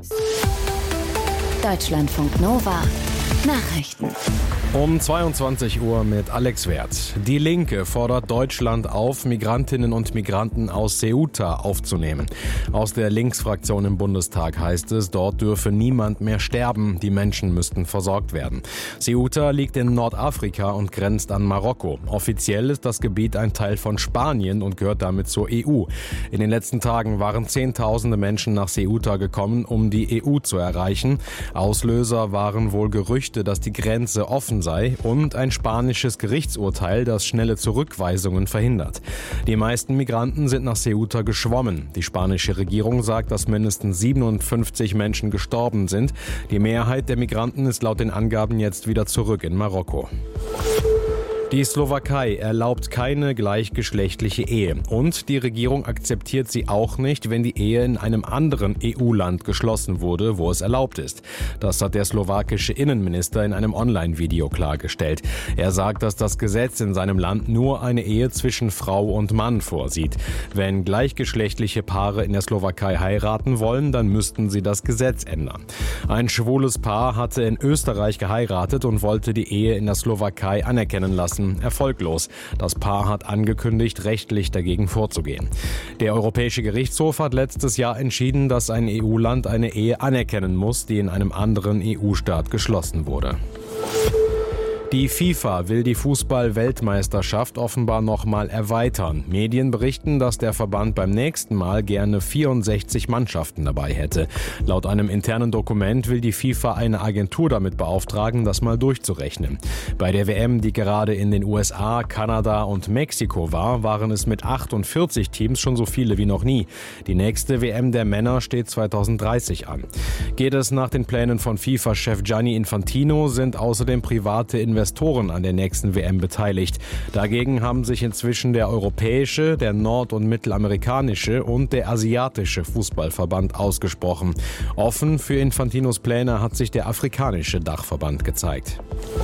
Deutschlandfunk Nova Nachrichten. Um 22 Uhr mit Alex Werth. Die Linke fordert Deutschland auf, Migrantinnen und Migranten aus Ceuta aufzunehmen. Aus der Linksfraktion im Bundestag heißt es, dort dürfe niemand mehr sterben, die Menschen müssten versorgt werden. Ceuta liegt in Nordafrika und grenzt an Marokko. Offiziell ist das Gebiet ein Teil von Spanien und gehört damit zur EU. In den letzten Tagen waren Zehntausende Menschen nach Ceuta gekommen, um die EU zu erreichen. Auslöser waren wohl Gerüchte, dass die Grenze offen sei und ein spanisches Gerichtsurteil, das schnelle Zurückweisungen verhindert. Die meisten Migranten sind nach Ceuta geschwommen. Die spanische Regierung sagt, dass mindestens 57 Menschen gestorben sind. Die Mehrheit der Migranten ist laut den Angaben jetzt wieder zurück in Marokko. Die Slowakei erlaubt keine gleichgeschlechtliche Ehe und die Regierung akzeptiert sie auch nicht, wenn die Ehe in einem anderen EU-Land geschlossen wurde, wo es erlaubt ist. Das hat der slowakische Innenminister in einem Online-Video klargestellt. Er sagt, dass das Gesetz in seinem Land nur eine Ehe zwischen Frau und Mann vorsieht. Wenn gleichgeschlechtliche Paare in der Slowakei heiraten wollen, dann müssten sie das Gesetz ändern. Ein schwules Paar hatte in Österreich geheiratet und wollte die Ehe in der Slowakei anerkennen lassen. Erfolglos. Das Paar hat angekündigt, rechtlich dagegen vorzugehen. Der Europäische Gerichtshof hat letztes Jahr entschieden, dass ein EU-Land eine Ehe anerkennen muss, die in einem anderen EU-Staat geschlossen wurde. Die FIFA will die Fußball-Weltmeisterschaft offenbar nochmal erweitern. Medien berichten, dass der Verband beim nächsten Mal gerne 64 Mannschaften dabei hätte. Laut einem internen Dokument will die FIFA eine Agentur damit beauftragen, das mal durchzurechnen. Bei der WM, die gerade in den USA, Kanada und Mexiko war, waren es mit 48 Teams schon so viele wie noch nie. Die nächste WM der Männer steht 2030 an. Geht es nach den Plänen von FIFA-Chef Gianni Infantino, sind außerdem private Investoren an der nächsten WM beteiligt. Dagegen haben sich inzwischen der europäische, der nord- und mittelamerikanische und der asiatische Fußballverband ausgesprochen. Offen für Infantinos Pläne hat sich der afrikanische Dachverband gezeigt.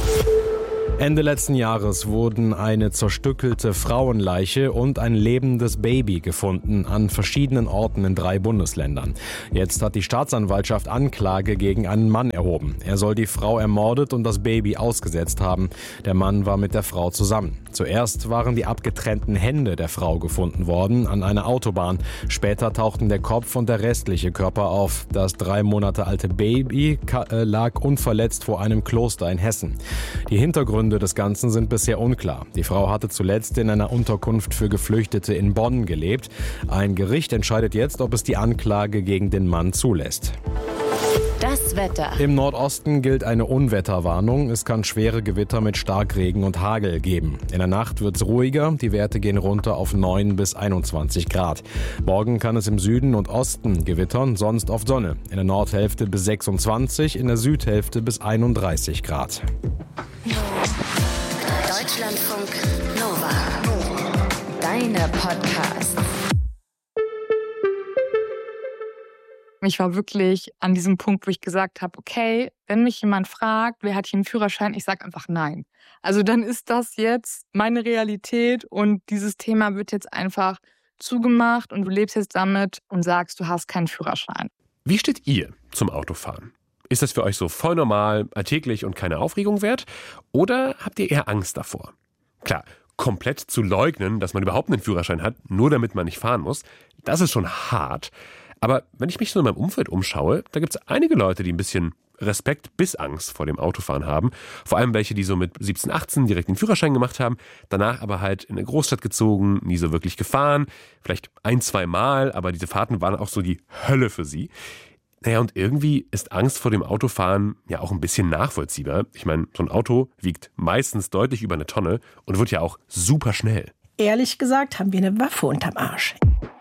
Ende letzten Jahres wurden eine zerstückelte Frauenleiche und ein lebendes Baby gefunden an verschiedenen Orten in 3 Bundesländern. Jetzt hat die Staatsanwaltschaft Anklage gegen einen Mann erhoben. Er soll die Frau ermordet und das Baby ausgesetzt haben. Der Mann war mit der Frau zusammen. Zuerst waren die abgetrennten Hände der Frau gefunden worden an einer Autobahn. Später tauchten der Kopf und der restliche Körper auf. Das 3 Monate alte Baby lag unverletzt vor einem Kloster in Hessen. Die Hintergründe des Ganzen sind bisher unklar. Die Frau hatte zuletzt in einer Unterkunft für Geflüchtete in Bonn gelebt. Ein Gericht entscheidet jetzt, ob es die Anklage gegen den Mann zulässt. Das Wetter. Im Nordosten gilt eine Unwetterwarnung. Es kann schwere Gewitter mit Starkregen und Hagel geben. In der Nacht wird es ruhiger. Die Werte gehen runter auf 9 bis 21 Grad. Morgen kann es im Süden und Osten gewittern, sonst oft Sonne. In der Nordhälfte bis 26, in der Südhälfte bis 31 Grad. Deutschlandfunk Nova. Deine Podcasts. Ich war wirklich an diesem Punkt, wo ich gesagt habe, okay, wenn mich jemand fragt, wer hat hier einen Führerschein, ich sage einfach nein. Also dann ist das jetzt meine Realität und dieses Thema wird jetzt einfach zugemacht und du lebst jetzt damit und sagst, du hast keinen Führerschein. Wie steht ihr zum Autofahren? Ist das für euch so voll normal, alltäglich und keine Aufregung wert? Oder habt ihr eher Angst davor? Klar, komplett zu leugnen, dass man überhaupt einen Führerschein hat, nur damit man nicht fahren muss, das ist schon hart. Aber wenn ich mich so in meinem Umfeld umschaue, da gibt es einige Leute, die ein bisschen Respekt bis Angst vor dem Autofahren haben. Vor allem welche, die so mit 17, 18 direkt den Führerschein gemacht haben, danach aber halt in eine Großstadt gezogen, nie so wirklich gefahren, vielleicht 1, 2 Mal, aber diese Fahrten waren auch so die Hölle für sie. Naja, und irgendwie ist Angst vor dem Autofahren ja auch ein bisschen nachvollziehbar. Ich meine, so ein Auto wiegt meistens deutlich über 1 Tonne und wird ja auch super schnell. Ehrlich gesagt haben wir eine Waffe unterm Arsch.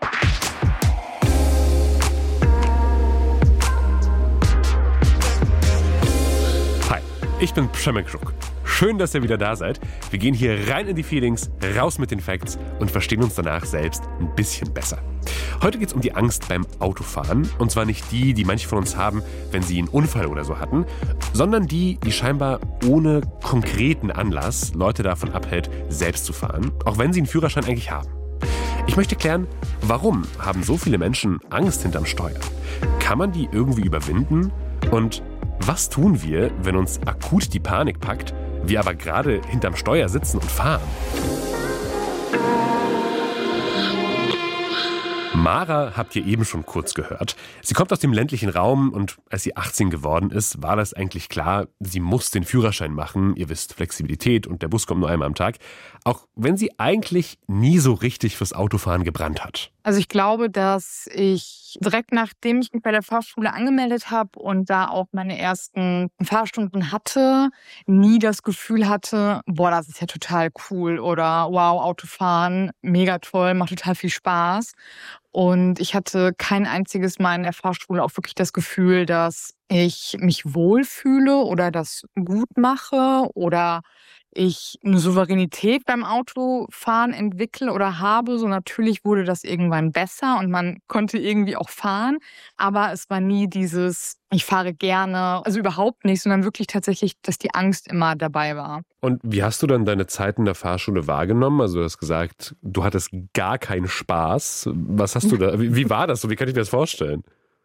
Hi, ich bin Przemek Żuk. Schön, dass ihr wieder da seid. Wir gehen hier rein in die Feelings, raus mit den Facts und verstehen uns danach selbst ein bisschen besser. Heute geht es um die Angst beim Autofahren. Und zwar nicht die, die manche von uns haben, wenn sie einen Unfall oder so hatten, sondern die scheinbar ohne konkreten Anlass Leute davon abhält, selbst zu fahren, auch wenn sie einen Führerschein eigentlich haben. Ich möchte klären, warum haben so viele Menschen Angst hinterm Steuer? Kann man die irgendwie überwinden? Und was tun wir, wenn uns akut die Panik packt, wir aber gerade hinterm Steuer sitzen und fahren? Mara habt ihr eben schon kurz gehört. Sie kommt aus dem ländlichen Raum und als sie 18 geworden ist, war das eigentlich klar, sie muss den Führerschein machen. Ihr wisst, Flexibilität und der Bus kommt nur einmal am Tag. Auch wenn sie eigentlich nie so richtig fürs Autofahren gebrannt hat. Also ich glaube, dass ich direkt nachdem ich mich bei der Fahrschule angemeldet habe und da auch meine ersten Fahrstunden hatte, nie das Gefühl hatte, boah, das ist ja total cool oder wow, Autofahren, mega toll, macht total viel Spaß. Und ich hatte kein einziges Mal in der Fahrschule auch wirklich das Gefühl, dass ich mich wohlfühle oder das gut mache oder ich eine Souveränität beim Autofahren entwickle oder habe. So natürlich wurde das irgendwann besser und man konnte irgendwie auch fahren. Aber es war nie dieses, ich fahre gerne, also überhaupt nicht, sondern wirklich tatsächlich, dass die Angst immer dabei war. Und wie hast du dann deine Zeit in der Fahrschule wahrgenommen? Also du hast gesagt, du hattest gar keinen Spaß. Was hast du da, wie war das so? Wie kann ich mir das vorstellen?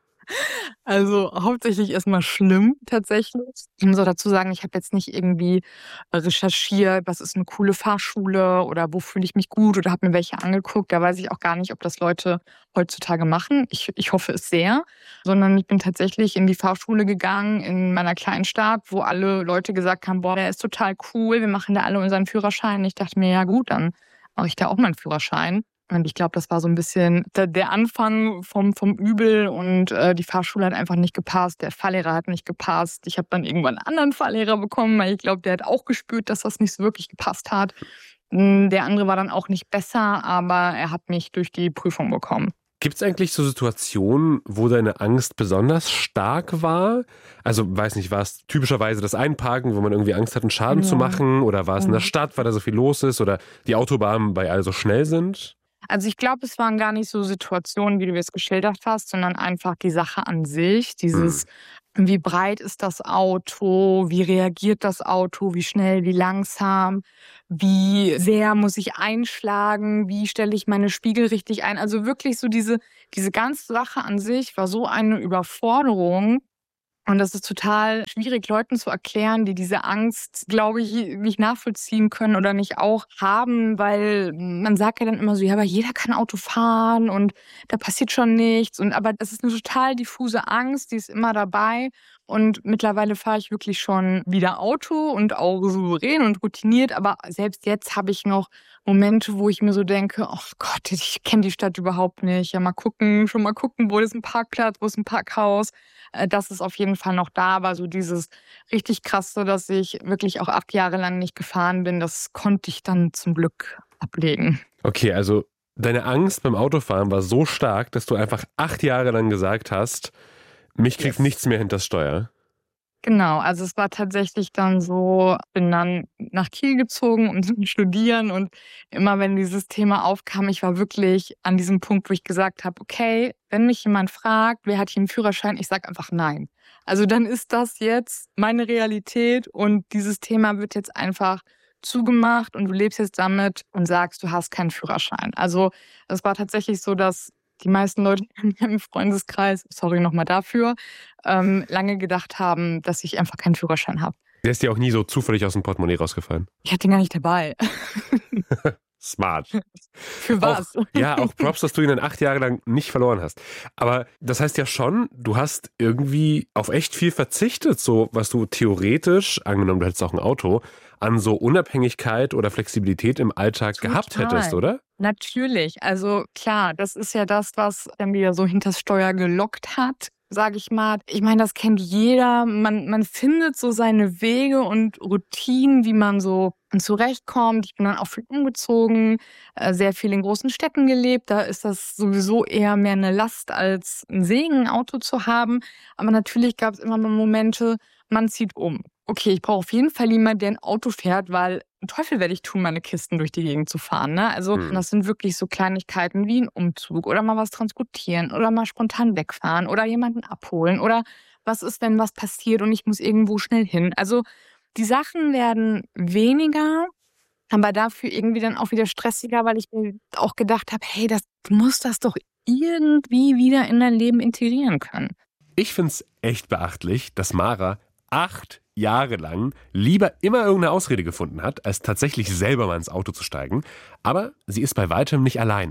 Also hauptsächlich erstmal schlimm tatsächlich. Ich muss auch dazu sagen, ich habe jetzt nicht irgendwie recherchiert, was ist eine coole Fahrschule oder wo fühle ich mich gut oder habe mir welche angeguckt. Da weiß ich auch gar nicht, ob das Leute heutzutage machen. Ich hoffe es sehr. Sondern ich bin tatsächlich in die Fahrschule gegangen in meiner kleinen Stadt, wo alle Leute gesagt haben, boah, der ist total cool, wir machen da alle unseren Führerschein. Ich dachte mir, ja gut, dann mache ich da auch meinen Führerschein. Und ich glaube, das war so ein bisschen der Anfang vom Übel und die Fahrschule hat einfach nicht gepasst, der Fahrlehrer hat nicht gepasst. Ich habe dann irgendwann einen anderen Fahrlehrer bekommen, weil ich glaube, der hat auch gespürt, dass das nicht so wirklich gepasst hat. Der andere war dann auch nicht besser, aber er hat mich durch die Prüfung bekommen. Gibt es eigentlich so Situationen, wo deine Angst besonders stark war? Also, weiß nicht, war es typischerweise das Einparken, wo man irgendwie Angst hat, einen Schaden zu machen? Oder war es in der Stadt, weil da so viel los ist? Oder die Autobahnen, weil alle so schnell sind? Also ich glaube, es waren gar nicht so Situationen, wie du es geschildert hast, sondern einfach die Sache an sich. Dieses, wie breit ist das Auto, wie reagiert das Auto, wie schnell, wie langsam, wie sehr muss ich einschlagen, wie stelle ich meine Spiegel richtig ein. Also wirklich so diese ganze Sache an sich war so eine Überforderung. Und das ist total schwierig, Leuten zu erklären, die diese Angst, glaube ich, nicht nachvollziehen können oder nicht auch haben, weil man sagt ja dann immer so, ja, aber jeder kann Auto fahren und da passiert schon nichts. Aber das ist eine total diffuse Angst, die ist immer dabei. Und mittlerweile fahre ich wirklich schon wieder Auto und auch souverän und routiniert. Aber selbst jetzt habe ich noch Momente, wo ich mir so denke, oh Gott, ich kenne die Stadt überhaupt nicht. Ja, schon mal gucken, wo ist ein Parkplatz, wo ist ein Parkhaus. Das ist auf jeden Fall noch da. Aber so dieses richtig Krasse, dass ich wirklich auch 8 Jahre lang nicht gefahren bin, das konnte ich dann zum Glück ablegen. Okay, also deine Angst beim Autofahren war so stark, dass du einfach 8 Jahre lang gesagt hast, mich kriegt nichts mehr hinters Steuer. Genau, also es war tatsächlich dann so, bin dann nach Kiel gezogen und studieren und immer wenn dieses Thema aufkam, ich war wirklich an diesem Punkt, wo ich gesagt habe, okay, wenn mich jemand fragt, wer hat hier einen Führerschein, ich sage einfach nein. Also dann ist das jetzt meine Realität und dieses Thema wird jetzt einfach zugemacht und du lebst jetzt damit und sagst, du hast keinen Führerschein. Also es war tatsächlich so, dass die meisten Leute in meinem Freundeskreis, sorry nochmal dafür, lange gedacht haben, dass ich einfach keinen Führerschein habe. Der ist dir auch nie so zufällig aus dem Portemonnaie rausgefallen? Ich hatte ihn gar nicht dabei. Smart. Für was? Auch Props, dass du ihn dann 8 Jahre lang nicht verloren hast. Aber das heißt ja schon, du hast irgendwie auf echt viel verzichtet, so was du theoretisch, angenommen du hättest auch ein Auto, an so Unabhängigkeit oder Flexibilität im Alltag gehabt hättest, oder? Natürlich. Also klar, das ist ja das, was dann wieder so hinters Steuer gelockt hat, sage ich mal. Ich meine, das kennt jeder. Man findet so seine Wege und Routinen, wie man so zurechtkommt. Ich bin dann auch viel umgezogen, sehr viel in großen Städten gelebt. Da ist das sowieso eher mehr eine Last als ein Segen, ein Auto zu haben. Aber natürlich gab es immer mal Momente, man zieht um. Okay, ich brauche auf jeden Fall jemanden, der ein Auto fährt, weil Teufel werde ich tun, meine Kisten durch die Gegend zu fahren. Ne? Also das sind wirklich so Kleinigkeiten wie ein Umzug oder mal was transportieren oder mal spontan wegfahren oder jemanden abholen oder was ist, wenn was passiert und ich muss irgendwo schnell hin. Also die Sachen werden weniger, aber dafür irgendwie dann auch wieder stressiger, weil ich mir auch gedacht habe, hey, du musst das doch irgendwie wieder in dein Leben integrieren können. Ich find's echt beachtlich, dass Mara 8 Jahre lang lieber immer irgendeine Ausrede gefunden hat, als tatsächlich selber mal ins Auto zu steigen. Aber sie ist bei weitem nicht alleine.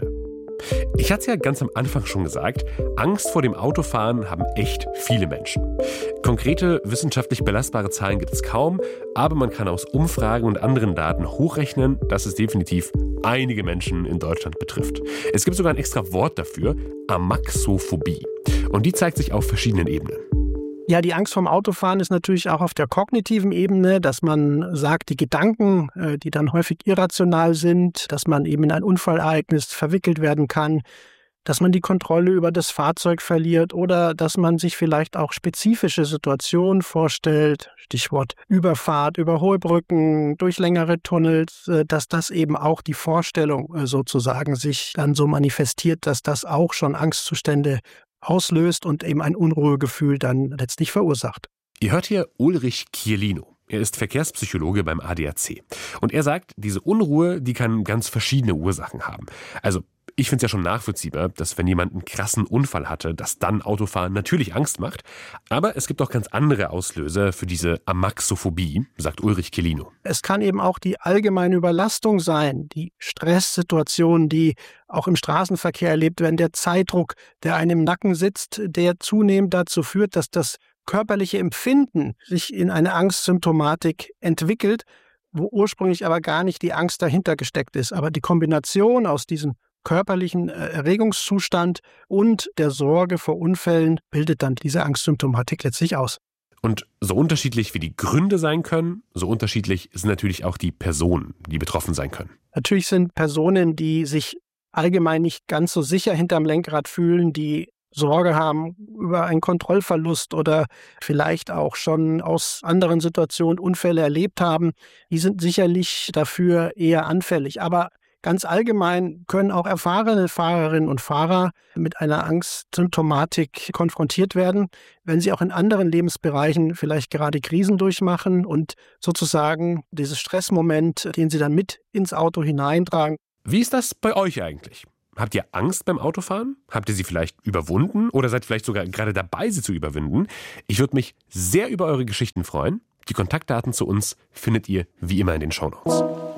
Ich hatte es ja ganz am Anfang schon gesagt, Angst vor dem Autofahren haben echt viele Menschen. Konkrete, wissenschaftlich belastbare Zahlen gibt es kaum, aber man kann aus Umfragen und anderen Daten hochrechnen, dass es definitiv einige Menschen in Deutschland betrifft. Es gibt sogar ein extra Wort dafür, Amaxophobie. Und die zeigt sich auf verschiedenen Ebenen. Ja, die Angst vorm Autofahren ist natürlich auch auf der kognitiven Ebene, dass man sagt, die Gedanken, die dann häufig irrational sind, dass man eben in ein Unfallereignis verwickelt werden kann, dass man die Kontrolle über das Fahrzeug verliert oder dass man sich vielleicht auch spezifische Situationen vorstellt, Stichwort Überfahrt über hohe Brücken, durch längere Tunnels, dass das eben auch die Vorstellung sozusagen sich dann so manifestiert, dass das auch schon Angstzustände auslöst und eben ein Unruhegefühl dann letztlich verursacht. Ihr hört hier Ulrich Kierlino. Er ist Verkehrspsychologe beim ADAC. Und er sagt, diese Unruhe, die kann ganz verschiedene Ursachen haben. Also ich finde es ja schon nachvollziehbar, dass wenn jemand einen krassen Unfall hatte, dass dann Autofahren natürlich Angst macht. Aber es gibt auch ganz andere Auslöser für diese Amaxophobie, sagt Ulrich Kierlino. Es kann eben auch die allgemeine Überlastung sein, die Stresssituationen, die auch im Straßenverkehr erlebt werden, der Zeitdruck, der einem im Nacken sitzt, der zunehmend dazu führt, dass das körperliche Empfinden sich in eine Angstsymptomatik entwickelt, wo ursprünglich aber gar nicht die Angst dahinter gesteckt ist. Aber die Kombination aus diesem körperlichen Erregungszustand und der Sorge vor Unfällen bildet dann diese Angstsymptomatik letztlich aus. Und so unterschiedlich wie die Gründe sein können, so unterschiedlich sind natürlich auch die Personen, die betroffen sein können. Natürlich sind Personen, die sich allgemein nicht ganz so sicher hinterm Lenkrad fühlen, die Sorge haben über einen Kontrollverlust oder vielleicht auch schon aus anderen Situationen Unfälle erlebt haben, die sind sicherlich dafür eher anfällig. Aber ganz allgemein können auch erfahrene Fahrerinnen und Fahrer mit einer Angstsymptomatik konfrontiert werden, wenn sie auch in anderen Lebensbereichen vielleicht gerade Krisen durchmachen und sozusagen dieses Stressmoment, den sie dann mit ins Auto hineintragen. Wie ist das bei euch eigentlich? Habt ihr Angst beim Autofahren? Habt ihr sie vielleicht überwunden oder seid vielleicht sogar gerade dabei, sie zu überwinden? Ich würde mich sehr über eure Geschichten freuen. Die Kontaktdaten zu uns findet ihr wie immer in den Shownotes.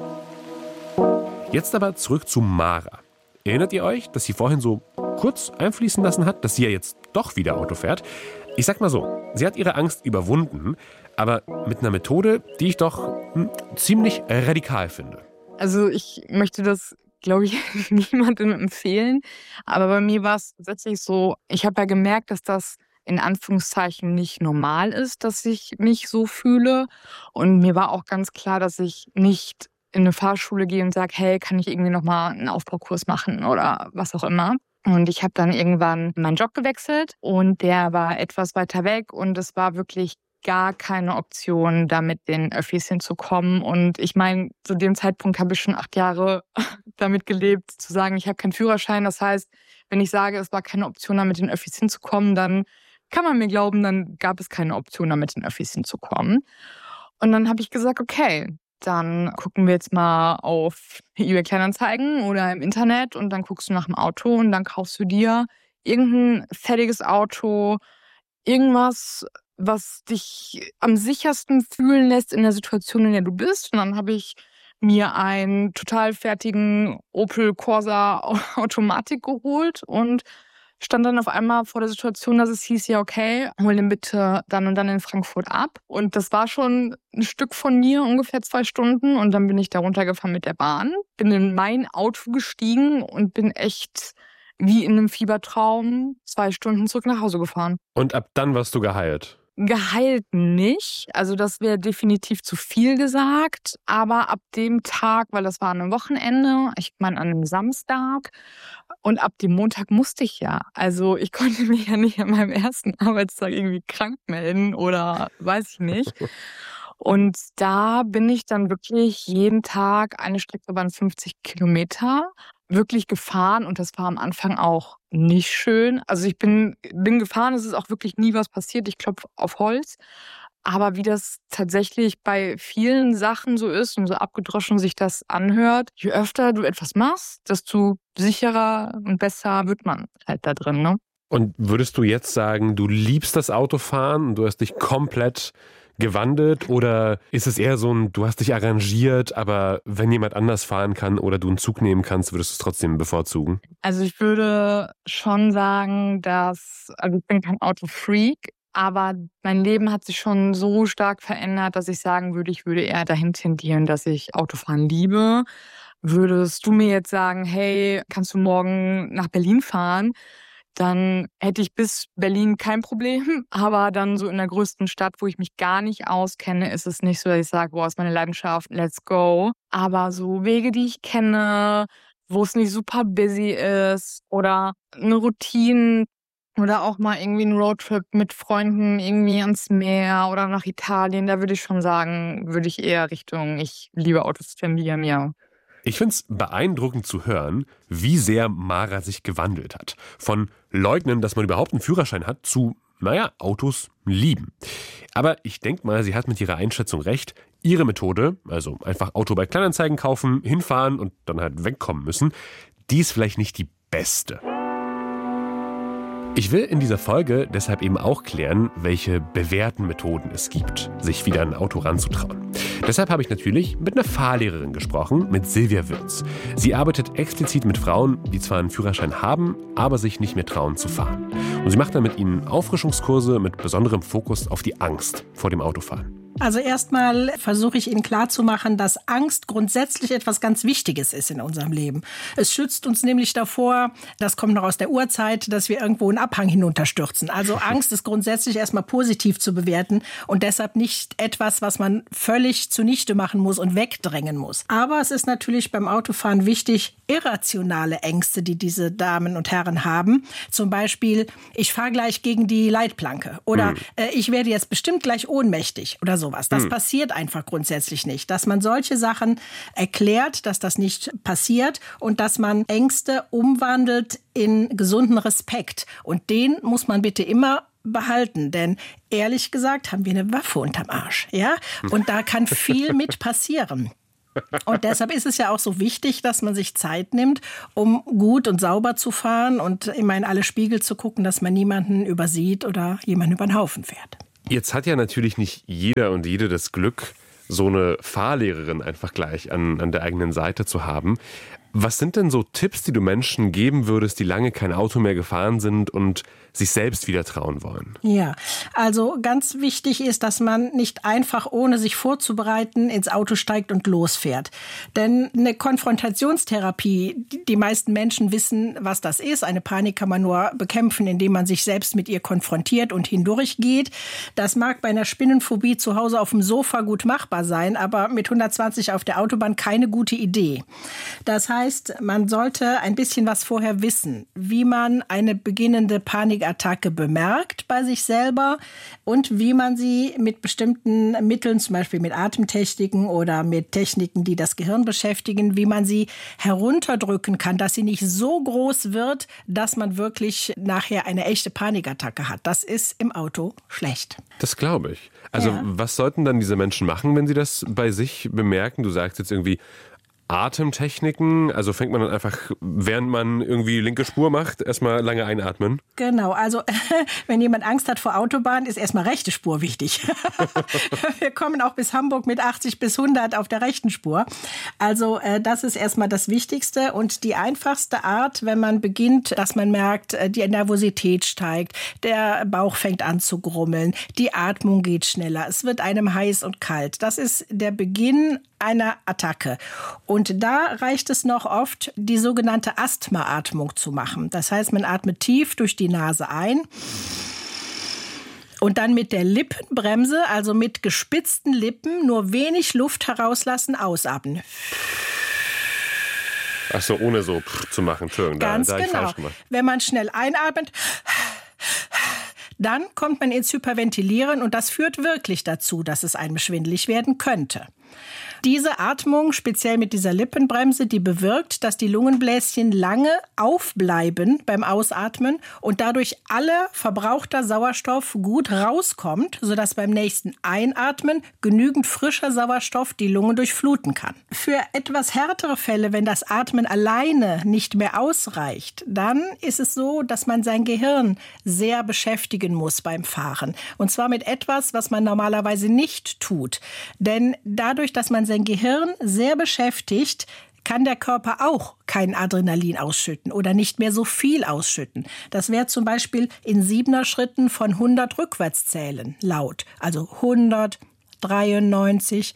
Jetzt aber zurück zu Mara. Erinnert ihr euch, dass sie vorhin so kurz einfließen lassen hat, dass sie ja jetzt doch wieder Auto fährt? Ich sag mal so, sie hat ihre Angst überwunden, aber mit einer Methode, die ich doch ziemlich radikal finde. Also ich möchte das, glaube ich, niemandem empfehlen. Aber bei mir war es tatsächlich so, ich habe ja gemerkt, dass das in Anführungszeichen nicht normal ist, dass ich mich so fühle. Und mir war auch ganz klar, dass ich nicht in eine Fahrschule gehe und sage, hey, kann ich irgendwie nochmal einen Aufbaukurs machen oder was auch immer. Und ich habe dann irgendwann meinen Job gewechselt und der war etwas weiter weg und es war wirklich gar keine Option, da mit den Öffis hinzukommen. Und ich meine, zu dem Zeitpunkt habe ich schon 8 Jahre damit gelebt, zu sagen, ich habe keinen Führerschein. Das heißt, wenn ich sage, es war keine Option, da mit den Öffis hinzukommen, dann kann man mir glauben, dann gab es keine Option, da mit den Öffis hinzukommen. Und dann habe ich gesagt, okay, dann gucken wir jetzt mal auf eBay Kleinanzeigen oder im Internet und dann guckst du nach dem Auto und dann kaufst du dir irgendein fertiges Auto, irgendwas, was dich am sichersten fühlen lässt in der Situation, in der du bist. Und dann habe ich mir einen total fertigen Opel Corsa Automatik geholt und stand dann auf einmal vor der Situation, dass es hieß, ja okay, hol den bitte dann und dann in Frankfurt ab. Und das war schon ein Stück von mir, ungefähr 2 Stunden. Und dann bin ich da runtergefahren mit der Bahn, bin in mein Auto gestiegen und bin echt wie in einem Fiebertraum 2 Stunden zurück nach Hause gefahren. Und ab dann warst du geheilt? Geheilt nicht, also das wäre definitiv zu viel gesagt, aber ab dem Tag, weil das war an einem Wochenende, ich meine an einem Samstag und ab dem Montag musste ich ja, also ich konnte mich ja nicht an meinem ersten Arbeitstag irgendwie krank melden oder weiß ich nicht. Und da bin ich dann wirklich jeden Tag, eine Strecke waren 50 Kilometer, wirklich gefahren und das war am Anfang auch nicht schön. Also ich bin gefahren, es ist auch wirklich nie was passiert, ich klopfe auf Holz. Aber wie das tatsächlich bei vielen Sachen so ist und so abgedroschen sich das anhört, je öfter du etwas machst, desto sicherer und besser wird man halt da drin, ne? Und würdest du jetzt sagen, du liebst das Autofahren und du hast dich komplett gewandelt, oder ist es eher so ein, du hast dich arrangiert, aber wenn jemand anders fahren kann oder du einen Zug nehmen kannst, würdest du es trotzdem bevorzugen? Also ich würde schon sagen, also ich bin kein Autofreak, aber mein Leben hat sich schon so stark verändert, dass ich sagen würde, ich würde eher dahin tendieren, dass ich Autofahren liebe. Würdest du mir jetzt sagen, hey, kannst du morgen nach Berlin fahren? Dann hätte ich bis Berlin kein Problem. Aber dann so in der größten Stadt, wo ich mich gar nicht auskenne, ist es nicht so, dass ich sage, boah, ist meine Leidenschaft, let's go. Aber so Wege, die ich kenne, wo es nicht super busy ist oder eine Routine oder auch mal irgendwie ein Roadtrip mit Freunden irgendwie ans Meer oder nach Italien, da würde ich schon sagen, würde ich eher Richtung, ich liebe Autos tendieren, ja. Ich finde es beeindruckend zu hören, wie sehr Mara sich gewandelt hat. Von leugnen, dass man überhaupt einen Führerschein hat, zu, Autos lieben. Aber ich denke mal, sie hat mit ihrer Einschätzung recht. Ihre Methode, also einfach Auto bei Kleinanzeigen kaufen, hinfahren und dann halt wegkommen müssen, die ist vielleicht nicht die beste. Ich will in dieser Folge deshalb eben auch klären, welche bewährten Methoden es gibt, sich wieder an ein Auto ranzutrauen. Deshalb habe ich natürlich mit einer Fahrlehrerin gesprochen, mit Silvia Würz. Sie arbeitet explizit mit Frauen, die zwar einen Führerschein haben, aber sich nicht mehr trauen zu fahren. Und sie macht dann mit ihnen Auffrischungskurse mit besonderem Fokus auf die Angst vor dem Autofahren. Also erstmal versuche ich Ihnen klarzumachen, dass Angst grundsätzlich etwas ganz Wichtiges ist in unserem Leben. Es schützt uns nämlich davor, das kommt noch aus der Urzeit, dass wir irgendwo einen Abhang hinunterstürzen. Also Angst ist grundsätzlich erstmal positiv zu bewerten und deshalb nicht etwas, was man völlig zunichte machen muss und wegdrängen muss. Aber es ist natürlich beim Autofahren wichtig, irrationale Ängste, die diese Damen und Herren haben. Zum Beispiel, ich fahre gleich gegen die Leitplanke oder ich werde jetzt bestimmt gleich ohnmächtig oder sowas. Das passiert einfach grundsätzlich nicht. Dass man solche Sachen erklärt, dass das nicht passiert und dass man Ängste umwandelt in gesunden Respekt. Und den muss man bitte immer behalten, denn ehrlich gesagt haben wir eine Waffe unterm Arsch, ja? Und da kann viel mit passieren. Und deshalb ist es ja auch so wichtig, dass man sich Zeit nimmt, um gut und sauber zu fahren und immer in alle Spiegel zu gucken, dass man niemanden übersieht oder jemanden über den Haufen fährt. Jetzt hat ja natürlich nicht jeder und jede das Glück, so eine Fahrlehrerin einfach gleich an der eigenen Seite zu haben. Was sind denn so Tipps, die du Menschen geben würdest, die lange kein Auto mehr gefahren sind und sich selbst wieder trauen wollen? Ja, also ganz wichtig ist, dass man nicht einfach, ohne sich vorzubereiten, ins Auto steigt und losfährt. Denn eine Konfrontationstherapie, die meisten Menschen wissen, was das ist. Eine Panik kann man nur bekämpfen, indem man sich selbst mit ihr konfrontiert und hindurchgeht. Das mag bei einer Spinnenphobie zu Hause auf dem Sofa gut machbar sein, aber mit 120 auf der Autobahn keine gute Idee. Das heißt, man sollte ein bisschen was vorher wissen, wie man eine beginnende Panikattacke bemerkt bei sich selber und wie man sie mit bestimmten Mitteln, zum Beispiel mit Atemtechniken oder mit Techniken, die das Gehirn beschäftigen, wie man sie herunterdrücken kann, dass sie nicht so groß wird, dass man wirklich nachher eine echte Panikattacke hat. Das ist im Auto schlecht. Das glaube ich. Also was sollten dann diese Menschen machen, wenn sie das bei sich bemerken? Du sagst jetzt irgendwie Atemtechniken, also fängt man dann einfach, während man irgendwie linke Spur macht, erstmal lange einatmen? Genau, also wenn jemand Angst hat vor Autobahn, ist erstmal rechte Spur wichtig. Wir kommen auch bis Hamburg mit 80 bis 100 auf der rechten Spur. Also das ist erstmal das Wichtigste und die einfachste Art, wenn man beginnt, dass man merkt, die Nervosität steigt, der Bauch fängt an zu grummeln, die Atmung geht schneller, es wird einem heiß und kalt. Das ist der Beginn einer Attacke. Und da reicht es noch oft, die sogenannte Asthmaatmung zu machen. Das heißt, man atmet tief durch die Nase ein und dann mit der Lippenbremse, also mit gespitzten Lippen, nur wenig Luft herauslassen, ausatmen. Ach so, ohne so zu machen. Entschuldigung, Ganz da genau. ich falsch gemacht. Wenn man schnell einatmet, dann kommt man ins Hyperventilieren und das führt wirklich dazu, dass es einem schwindelig werden könnte. Diese Atmung, speziell mit dieser Lippenbremse, die bewirkt, dass die Lungenbläschen lange aufbleiben beim Ausatmen und dadurch aller verbrauchter Sauerstoff gut rauskommt, sodass beim nächsten Einatmen genügend frischer Sauerstoff die Lungen durchfluten kann. Für etwas härtere Fälle, wenn das Atmen alleine nicht mehr ausreicht, dann ist es so, dass man sein Gehirn sehr beschäftigen muss beim Fahren. Und zwar mit etwas, was man normalerweise nicht tut. Denn dadurch, dass man sein Gehirn sehr beschäftigt, kann der Körper auch kein Adrenalin ausschütten oder nicht mehr so viel ausschütten. Das wäre zum Beispiel in 7er Schritten von 100 rückwärts zählen laut. Also 100, 93,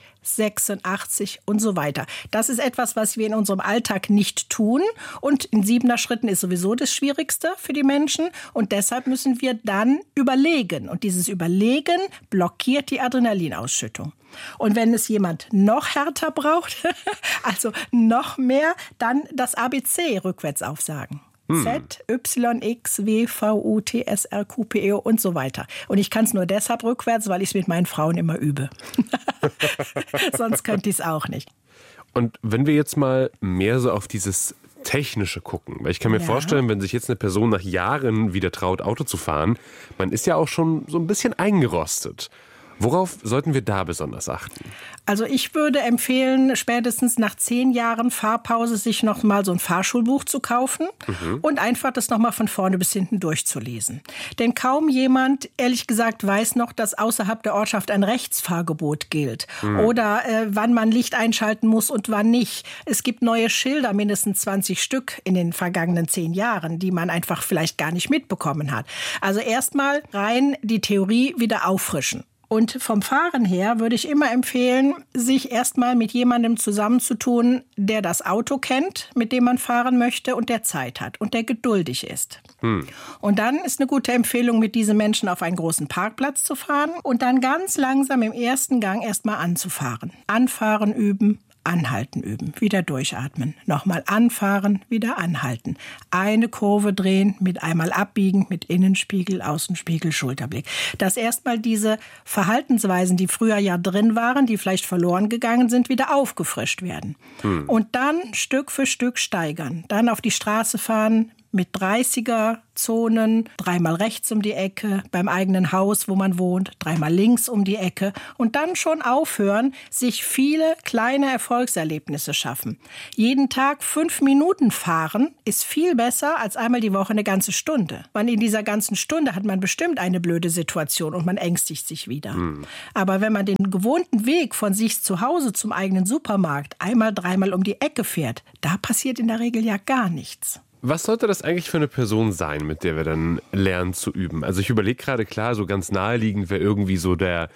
86 und so weiter. Das ist etwas, was wir in unserem Alltag nicht tun. Und in 7er Schritten ist sowieso das Schwierigste für die Menschen. Und deshalb müssen wir dann überlegen. Und dieses Überlegen blockiert die Adrenalinausschüttung. Und wenn es jemand noch härter braucht, also noch mehr, dann das ABC rückwärts aufsagen. Z, Y, X, W, V, U, T, S, R, Q, P, E und so weiter. Und ich kann es nur deshalb rückwärts, weil ich es mit meinen Frauen immer übe. Sonst könnte ich es auch nicht. Und wenn wir jetzt mal mehr so auf dieses Technische gucken, weil ich kann mir vorstellen, wenn sich jetzt eine Person nach Jahren wieder traut, Auto zu fahren, man ist ja auch schon so ein bisschen eingerostet. Worauf sollten wir da besonders achten? Also ich würde empfehlen, spätestens nach 10 Jahren Fahrpause sich noch mal so ein Fahrschulbuch zu kaufen und einfach das noch mal von vorne bis hinten durchzulesen. Denn kaum jemand, ehrlich gesagt, weiß noch, dass außerhalb der Ortschaft ein Rechtsfahrgebot gilt oder wann man Licht einschalten muss und wann nicht. Es gibt neue Schilder, mindestens 20 Stück in den vergangenen 10 Jahren, die man einfach vielleicht gar nicht mitbekommen hat. Also erstmal rein die Theorie wieder auffrischen. Und vom Fahren her würde ich immer empfehlen, sich erstmal mit jemandem zusammenzutun, der das Auto kennt, mit dem man fahren möchte und der Zeit hat und der geduldig ist. Und dann ist eine gute Empfehlung, mit diesen Menschen auf einen großen Parkplatz zu fahren und dann ganz langsam im ersten Gang erstmal anzufahren. Anfahren üben. Anhalten üben, wieder durchatmen, nochmal anfahren, wieder anhalten. Eine Kurve drehen, mit einmal abbiegen, mit Innenspiegel, Außenspiegel, Schulterblick. Dass erstmal diese Verhaltensweisen, die früher ja drin waren, die vielleicht verloren gegangen sind, wieder aufgefrischt werden. Und dann Stück für Stück steigern. Dann auf die Straße fahren, mit 30er-Zonen, 3-mal rechts um die Ecke, beim eigenen Haus, wo man wohnt, 3-mal links um die Ecke und dann schon aufhören, sich viele kleine Erfolgserlebnisse schaffen. Jeden Tag 5 Minuten fahren ist viel besser als einmal die Woche eine ganze Stunde. Weil in dieser ganzen Stunde hat man bestimmt eine blöde Situation und man ängstigt sich wieder. Aber wenn man den gewohnten Weg von sich zu Hause zum eigenen Supermarkt 3-mal um die Ecke fährt, da passiert in der Regel ja gar nichts. Was sollte das eigentlich für eine Person sein, mit der wir dann lernen zu üben? Also ich überlege gerade, klar, so ganz naheliegend wäre irgendwie so der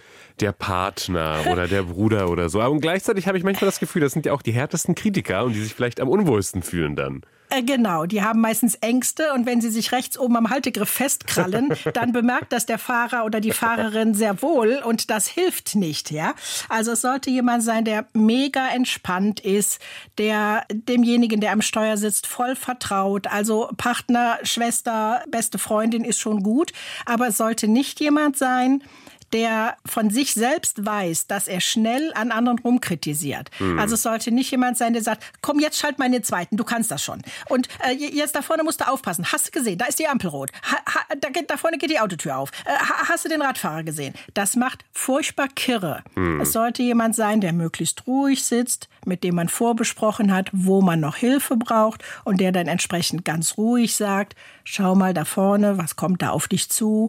Partner oder der Bruder oder so. Aber gleichzeitig habe ich manchmal das Gefühl, das sind ja auch die härtesten Kritiker und die sich vielleicht am unwohlsten fühlen dann. Genau, die haben meistens Ängste und wenn sie sich rechts oben am Haltegriff festkrallen, dann bemerkt das der Fahrer oder die Fahrerin sehr wohl und das hilft nicht, ja. Also es sollte jemand sein, der mega entspannt ist, der demjenigen, der am Steuer sitzt, voll vertraut. Also Partner, Schwester, beste Freundin ist schon gut, aber es sollte nicht jemand sein, der von sich selbst weiß, dass er schnell an anderen rumkritisiert. Also es sollte nicht jemand sein, der sagt, komm, jetzt schalt mal in den zweiten, du kannst das schon. Und jetzt da vorne musst du aufpassen. Hast du gesehen, da ist die Ampel rot. Da vorne geht die Autotür auf. Hast du den Radfahrer gesehen? Das macht furchtbar kirre. Es sollte jemand sein, der möglichst ruhig sitzt, mit dem man vorbesprochen hat, wo man noch Hilfe braucht und der dann entsprechend ganz ruhig sagt, schau mal da vorne, was kommt da auf dich zu?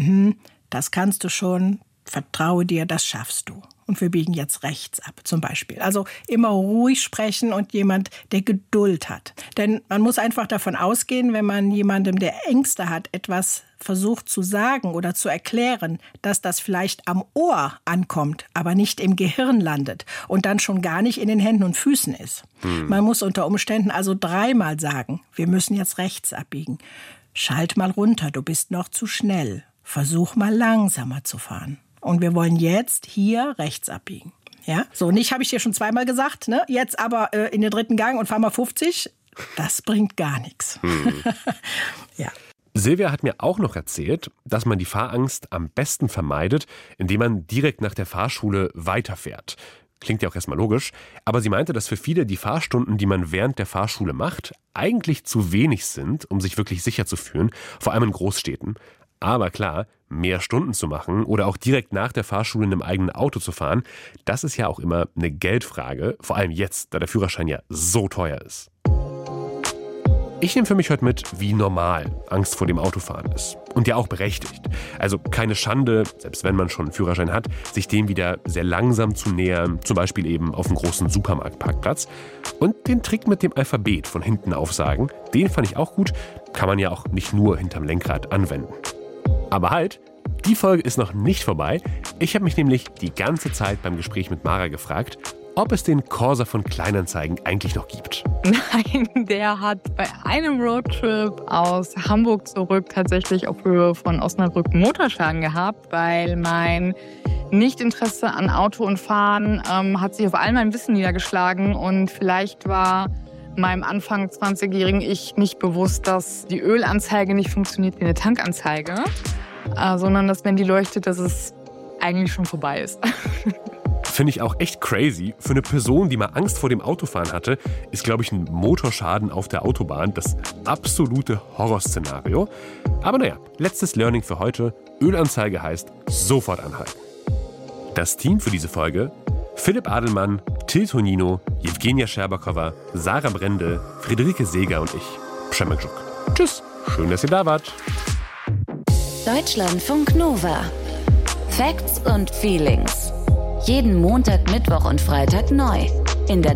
Das kannst du schon, vertraue dir, das schaffst du. Und wir biegen jetzt rechts ab, zum Beispiel. Also immer ruhig sprechen und jemand, der Geduld hat. Denn man muss einfach davon ausgehen, wenn man jemandem, der Ängste hat, etwas versucht zu sagen oder zu erklären, dass das vielleicht am Ohr ankommt, aber nicht im Gehirn landet und dann schon gar nicht in den Händen und Füßen ist. Man muss unter Umständen also 3-mal sagen, wir müssen jetzt rechts abbiegen. Schalt mal runter, du bist noch zu schnell. Versuch mal langsamer zu fahren. Und wir wollen jetzt hier rechts abbiegen. Ja? So, nicht habe ich dir schon 2-mal gesagt, ne? Jetzt aber in den 3. Gang und fahr mal 50. Das bringt gar nichts. Ja. Silvia hat mir auch noch erzählt, dass man die Fahrangst am besten vermeidet, indem man direkt nach der Fahrschule weiterfährt. Klingt ja auch erstmal logisch. Aber sie meinte, dass für viele die Fahrstunden, die man während der Fahrschule macht, eigentlich zu wenig sind, um sich wirklich sicher zu fühlen, vor allem in Großstädten. Aber klar, mehr Stunden zu machen oder auch direkt nach der Fahrschule in einem eigenen Auto zu fahren, das ist ja auch immer eine Geldfrage, vor allem jetzt, da der Führerschein ja so teuer ist. Ich nehme für mich heute mit, wie normal Angst vor dem Autofahren ist. Und ja auch berechtigt. Also keine Schande, selbst wenn man schon einen Führerschein hat, sich dem wieder sehr langsam zu nähern, zum Beispiel eben auf einem großen Supermarktparkplatz. Und den Trick mit dem Alphabet von hinten aufsagen, den fand ich auch gut, kann man ja auch nicht nur hinterm Lenkrad anwenden. Aber halt, die Folge ist noch nicht vorbei. Ich habe mich nämlich die ganze Zeit beim Gespräch mit Mara gefragt, ob es den Corsa von Kleinanzeigen eigentlich noch gibt. Nein, der hat bei einem Roadtrip aus Hamburg zurück tatsächlich auf Höhe von Osnabrück Motorschaden gehabt, weil mein Nichtinteresse an Auto und Fahren hat sich auf all mein Wissen niedergeschlagen und vielleicht war meinem Anfang 20-jährigen Ich nicht bewusst, dass die Ölanzeige nicht funktioniert wie eine Tankanzeige, sondern dass, wenn die leuchtet, dass es eigentlich schon vorbei ist. Finde ich auch echt crazy. Für eine Person, die mal Angst vor dem Autofahren hatte, ist, glaube ich, ein Motorschaden auf der Autobahn das absolute Horrorszenario. Aber naja, letztes Learning für heute. Ölanzeige heißt sofort anhalten. Das Team für diese Folge: Philipp Adelmann, Till Tonino, Jewgenia Scherbakowa, Sarah Brendel, Friederike Seeger und ich, Przemek Żuk. Tschüss, schön, dass ihr da wart. Deutschlandfunk Nova. Facts und Feelings. Jeden Montag, Mittwoch und Freitag neu. In der